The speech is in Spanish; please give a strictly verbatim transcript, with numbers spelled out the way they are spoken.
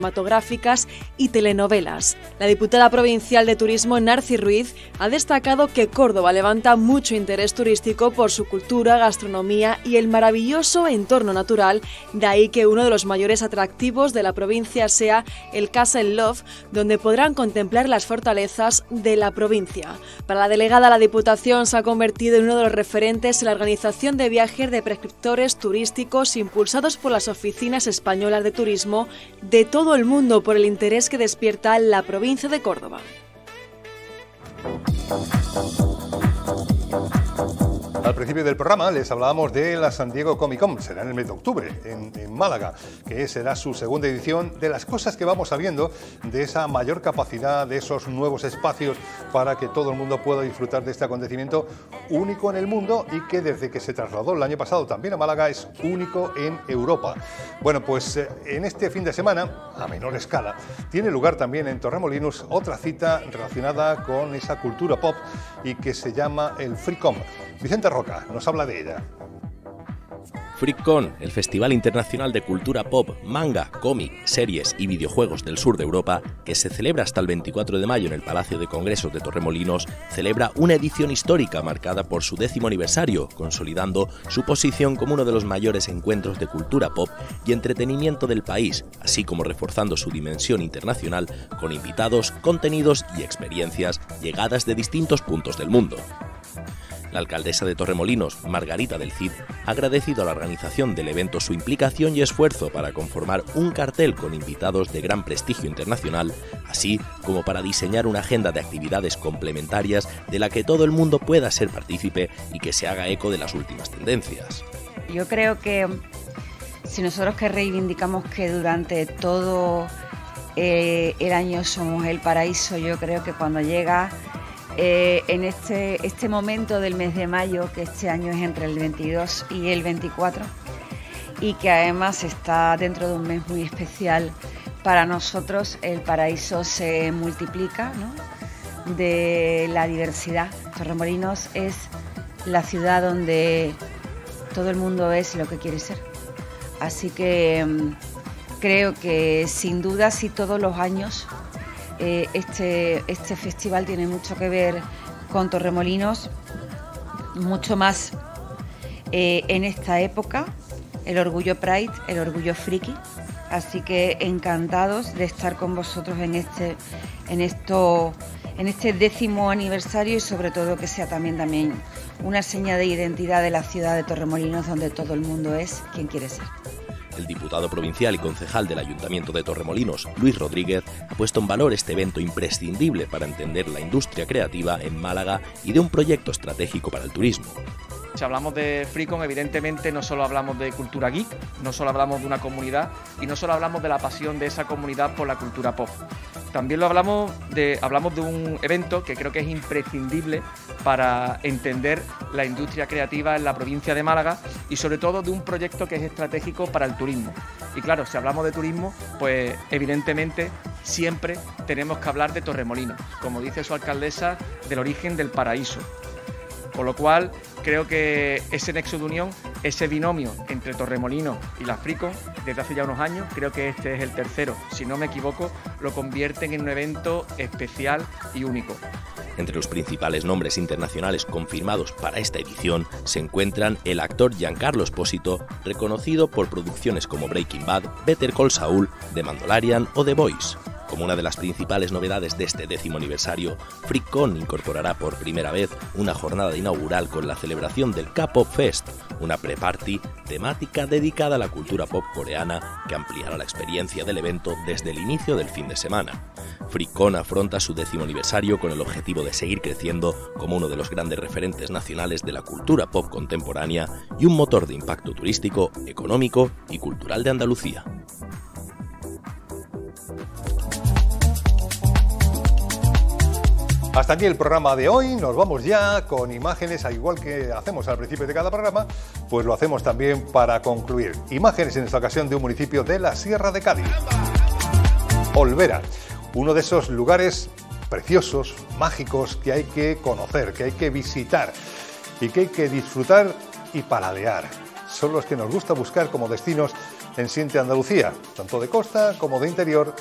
cinematográficas y telenovelas. La diputada provincial de Turismo, Narci Ruiz, ha destacado que Córdoba levanta mucho interés turístico por su cultura, gastronomía y el maravilloso entorno natural, de ahí que uno de los mayores atractivos de la provincia sea el Castle Love, donde podrán contemplar las fortalezas de la provincia. Para la delegada, la Diputación se ha convertido en uno de los referentes en la organización de viajes de prescriptores turísticos impulsados por las oficinas españolas de turismo de todo el mundo por el interés que despierta la provincia de Córdoba. Al principio del programa les hablábamos de la San Diego Comic Con, será en el mes de octubre, en, en Málaga, que será su segunda edición, de las cosas que vamos sabiendo, de esa mayor capacidad, de esos nuevos espacios para que todo el mundo pueda disfrutar de este acontecimiento único en el mundo y que desde que se trasladó el año pasado también a Málaga es único en Europa. Bueno, pues eh, en este fin de semana, a menor escala, tiene lugar también en Torremolinos otra cita relacionada con esa cultura pop y que se llama el FreeCon. Vicente Roca nos habla de ella. FreeCon, el Festival Internacional de Cultura Pop, Manga, Cómic, Series y Videojuegos del sur de Europa, que se celebra hasta el veinticuatro de mayo en el Palacio de Congresos de Torremolinos, celebra una edición histórica marcada por su décimo aniversario, consolidando su posición como uno de los mayores encuentros de cultura pop y entretenimiento del país, así como reforzando su dimensión internacional con invitados, contenidos y experiencias llegadas de distintos puntos del mundo. La alcaldesa de Torremolinos, Margarita del Cid, ha agradecido a la organización del evento su implicación y esfuerzo para conformar un cartel con invitados de gran prestigio internacional, así como para diseñar una agenda de actividades complementarias de la que todo el mundo pueda ser partícipe y que se haga eco de las últimas tendencias. Yo creo que si nosotros que reivindicamos que durante todo eh, el año somos el paraíso, yo creo que cuando llega Eh, en este, este momento del mes de mayo, que este año es entre el veintidós y el veinticuatro, y que además está dentro de un mes muy especial para nosotros, el paraíso se multiplica, ¿no?, de la diversidad. Torremolinos es la ciudad donde todo el mundo es lo que quiere ser. Así que creo que sin duda, si todos los años Eh, este, este festival tiene mucho que ver con Torremolinos, mucho más eh, en esta época, el orgullo Pride, el orgullo friki, así que encantados de estar con vosotros en este, en esto, en este décimo aniversario y sobre todo que sea también, también una seña de identidad de la ciudad de Torremolinos, donde todo el mundo es quien quiere ser. El diputado provincial y concejal del Ayuntamiento de Torremolinos, Luis Rodríguez, ha puesto en valor este evento imprescindible para entender la industria creativa en Málaga y de un proyecto estratégico para el turismo. Si hablamos de FreeCon, evidentemente no solo hablamos de cultura geek, no solo hablamos de una comunidad y no solo hablamos de la pasión de esa comunidad por la cultura pop. También lo hablamos de, hablamos de un evento que creo que es imprescindible para entender la industria creativa en la provincia de Málaga y sobre todo de un proyecto que es estratégico para el turismo. Y claro, si hablamos de turismo, pues evidentemente siempre tenemos que hablar de Torremolinos, como dice su alcaldesa, del origen del paraíso. Con lo cual, creo que ese nexo de unión, ese binomio entre Torremolinos y la FreeCon, desde hace ya unos años, creo que este es el tercero, si no me equivoco, lo convierten en un evento especial y único. Entre los principales nombres internacionales confirmados para esta edición se encuentran el actor Giancarlo Esposito, reconocido por producciones como Breaking Bad, Better Call Saul, The Mandalorian o The Boys. Como una de las principales novedades de este décimo aniversario, FreeCon incorporará por primera vez una jornada inaugural con la celebración del K-Pop Fest, una pre-party temática dedicada a la cultura pop coreana que ampliará la experiencia del evento desde el inicio del fin de semana. FreeCon afronta su décimo aniversario con el objetivo de seguir creciendo como uno de los grandes referentes nacionales de la cultura pop contemporánea y un motor de impacto turístico, económico y cultural de Andalucía. Hasta aquí el programa de hoy, nos vamos ya con imágenes, al igual que hacemos al principio de cada programa, pues lo hacemos también para concluir. Imágenes en esta ocasión de un municipio de la Sierra de Cádiz. Olvera, uno de esos lugares preciosos, mágicos, que hay que conocer, que hay que visitar y que hay que disfrutar y paladear. Son los que nos gusta buscar como destinos en Siente Andalucía, tanto de costa como de interior.